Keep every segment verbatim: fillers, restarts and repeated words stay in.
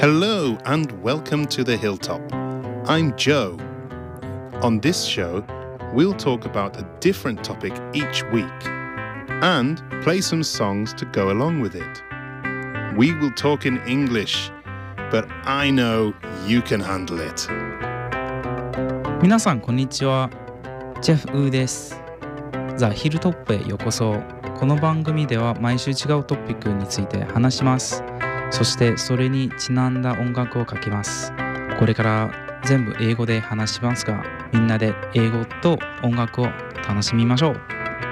Hello and welcome to the Hilltop. I'm Joe. On this show, we'll talk about a different topic each week and play some songs to go along with it. We will talk in English, but I know you can handle it. 皆さんこんにちは。ジェフ・ウーです。ザ・ヒルトップへようこそ。この番組では毎週違うトピックについて話します。そしてそれにちなんだ音楽をかけます。これから全部英語で話しますが、みんなで英語と音楽を楽しみましょう。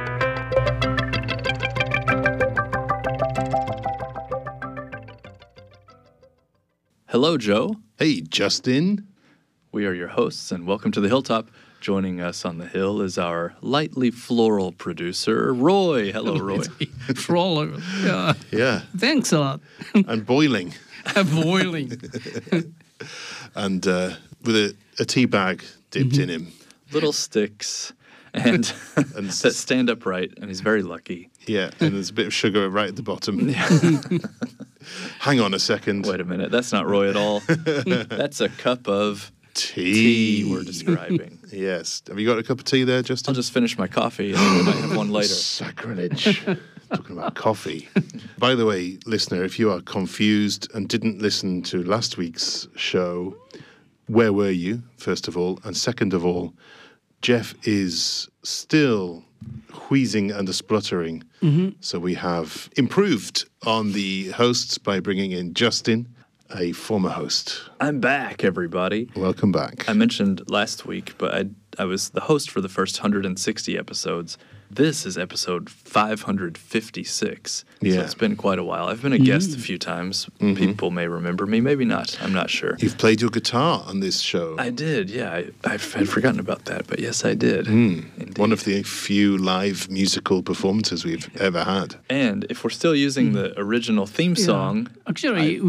Hello, Joe. Hey, Justin. We are your hosts, and welcome to the Hilltop. Joining us on the hill is our lightly floral producer, Roy. Hello, Roy. Floral. Yeah. Yeah. Thanks a lot. And boiling. Boiling. And uh, with a, a tea bag dipped Mm-hmm. in him. Little sticks and, And that stand upright, and he's very lucky. Yeah, and there's a bit of sugar right at the bottom. Hang on a second. Wait a minute, that's not Roy at all. That's a cup of Tea. tea we're describing. Yes. Have you got a cup of tea there, Justin? I'll just finish my coffee, and we might have one later. Sacrilege. Talking about coffee. By the way, listener, if you are confused and didn't listen to last week's show, where were you, first of all? And second of all, Jeff is still wheezing and spluttering. Mm-hmm. So we have improved on the hosts by bringing in Justin, a former host. I'm back, everybody. Welcome back. I mentioned last week, but I I was the host for the first one hundred sixty episodes. This is episode five hundred fifty-six. Yeah. So it's been quite a while. I've been a guest a few times. Mhm. People may remember me, maybe not. I'm not sure. You've played your guitar on this show. I did, yeah. I, I had forgotten about that, but yes, I did. Mm. Indeed. One of the few live musical performances we've ever had. And if we're still using the original theme Yeah. song, Actually,